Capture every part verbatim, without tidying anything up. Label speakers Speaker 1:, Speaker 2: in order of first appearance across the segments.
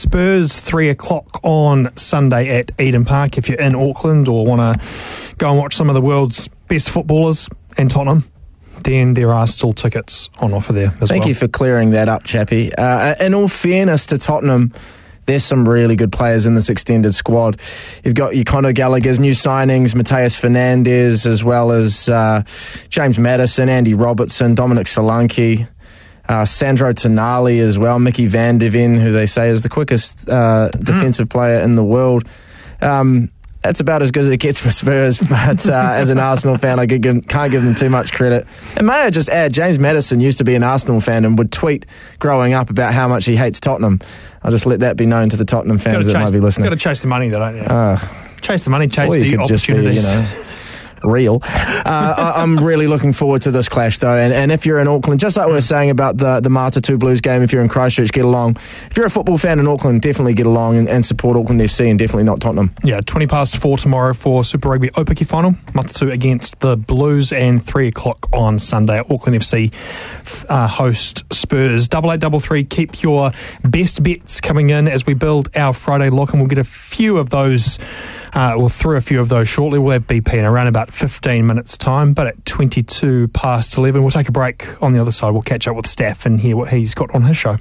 Speaker 1: Spurs, three o'clock on Sunday at Eden Park. If you're in Auckland or want to go and watch some of the world's best footballers in Tottenham, then there are still tickets on offer there as
Speaker 2: Thank
Speaker 1: well.
Speaker 2: you for clearing that up, Chappie. Uh, in all fairness to Tottenham, there's some really good players in this extended squad. You've got your Conor Gallagher's new signings, Mateus Fernandes, as well as uh, James Maddison, Andy Robertson, Dominic Solanke, uh, Sandro Tonali as well, Mickey van de Ven, who they say is the quickest uh, defensive mm. player in the world. Um, that's about as good as it gets for Spurs, but uh, as an Arsenal fan, I can't give them too much credit. And may I just add, James Maddison used to be an Arsenal fan and would tweet growing up about how much he hates Tottenham. I'll just let that be known to the Tottenham fans that
Speaker 1: chase,
Speaker 2: might be listening.
Speaker 1: You've got to chase the money, though, don't you?
Speaker 2: Uh,
Speaker 1: chase the money, chase
Speaker 2: or you
Speaker 1: the
Speaker 2: could
Speaker 1: opportunities.
Speaker 2: Just be, you know, real. Uh, I, I'm really looking forward to this clash, though. And, and if you're in Auckland, just like we were saying about the, the Matatu Blues game, if you're in Christchurch, get along. If you're a football fan in Auckland, definitely get along and, and support Auckland F C and definitely not Tottenham.
Speaker 1: Yeah, twenty past four tomorrow for Super Rugby Opaki final. Matatu against the Blues, and three o'clock on Sunday. Auckland F C uh, host Spurs. Double eight double three. Keep your best bets coming in as we build our Friday lock, and we'll get a few of those. Uh, we'll through a few of those shortly. We'll have B P in around about fifteen minutes time, but at twenty-two past eleven, we'll take a break. On the other side, we'll catch up with Staff and hear what he's got on his show.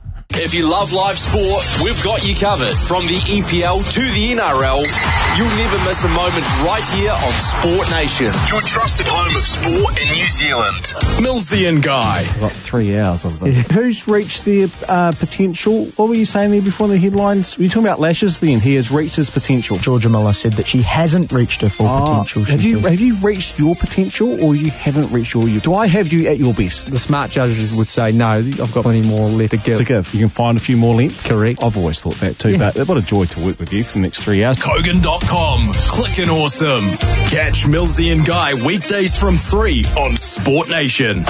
Speaker 3: If you love live sport, we've got you covered. From the E P L to the N R L, you'll never miss a moment right here on Sport Nation. Your trusted home of sport in New Zealand. Millsy and Guy.
Speaker 4: I've got three hours of this. Yeah. Who's reached their uh, potential? What were you saying there before the headlines? Were you talking about Lashes then? He has reached his potential.
Speaker 5: Georgia Miller said that she hasn't reached her full oh, potential.
Speaker 4: Have you, have you reached your potential, or you haven't reached your... Do I have you at your best?
Speaker 6: The smart judges would say, no, I've got plenty more left to give.
Speaker 4: To give. You can find a few more lengths.
Speaker 6: Correct.
Speaker 4: I've always thought that too, yeah. But what a joy to work with you for the next three hours.
Speaker 3: Kogan dot com. Clickin' awesome. Catch Millsy and Guy weekdays from three on Sport Nation.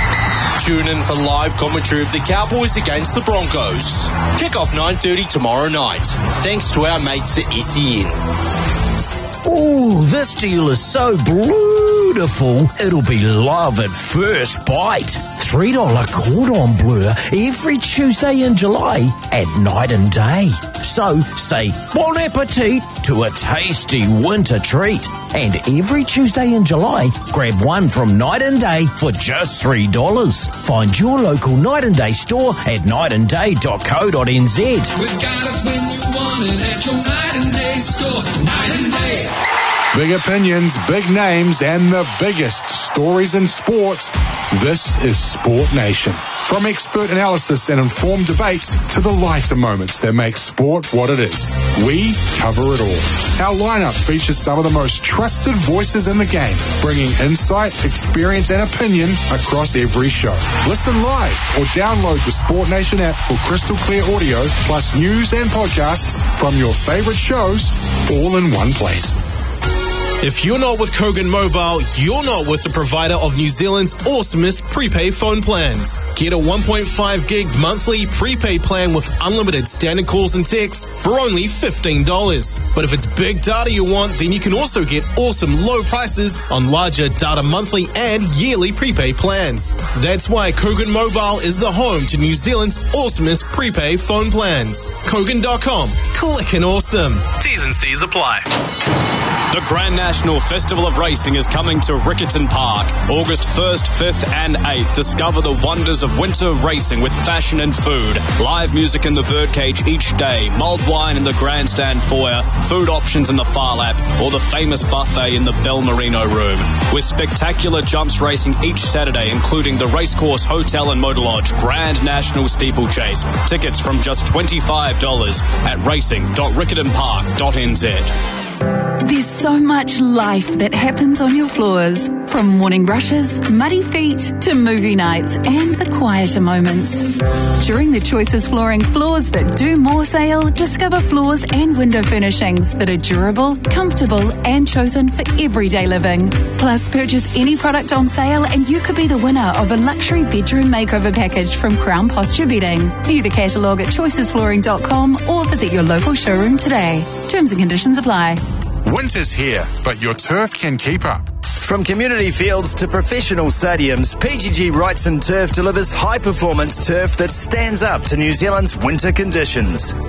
Speaker 3: Tune in for live commentary of the Cowboys against the Broncos. Kick-off nine thirty tomorrow night. Thanks to our mates at S E N.
Speaker 7: Ooh, this deal is so beautiful, it'll be love at first bite. three dollar cordon bleu every Tuesday in July at night and day. So say bon appetit to a tasty winter treat. And every Tuesday in July, grab one from Night and Day for just three dollars. Find your local Night and Day store at night and day dot co dot n z.
Speaker 8: We've got it when you want it at your Night and Day store. Night and Day.
Speaker 9: Big opinions, big names, and the biggest stories in sports. This is Sport Nation. From expert analysis and informed debates to the lighter moments that make sport what it is, we cover it all. Our lineup features some of the most trusted voices in the game, bringing insight, experience, and opinion across every show. Listen live or download the Sport Nation app for crystal clear audio, plus news and podcasts from your favorite shows, all in one place.
Speaker 10: If you're not with Kogan Mobile, you're not with the provider of New Zealand's awesomest prepaid phone plans. Get a one point five gig monthly prepaid plan with unlimited standard calls and texts for only fifteen dollars. But if it's big data you want, then you can also get awesome low prices on larger data monthly and yearly prepaid plans. That's why Kogan Mobile is the home to New Zealand's awesomest prepaid phone plans. Kogan dot com. Clickin' awesome. T's and C's apply.
Speaker 11: The Grand National Festival of Racing is coming to Riccarton Park, August first, fifth and eighth. Discover the wonders of winter racing with fashion and food. Live music in the birdcage each day, mulled wine in the grandstand foyer, food options in the far lap, or the famous buffet in the Bell Merino room. With spectacular jumps racing each Saturday, including the Racecourse Hotel and Motor Lodge Grand National Steeplechase. Tickets from just twenty-five dollars at racing dot riccarton park dot n z.
Speaker 12: There's so much life that happens on your floors. From morning rushes, muddy feet, to movie nights and the quieter moments. During the Choices Flooring Floors That Do More sale, discover floors and window furnishings that are durable, comfortable and chosen for everyday living. Plus, purchase any product on sale and you could be the winner of a luxury bedroom makeover package from Crown Posture Bedding. View the catalogue at choices flooring dot com or visit your local showroom today. Terms and conditions apply.
Speaker 9: Winter's here, but your turf can keep up.
Speaker 13: From community fields to professional stadiums, P G G Wrightson Turf delivers high-performance turf that stands up to New Zealand's winter conditions.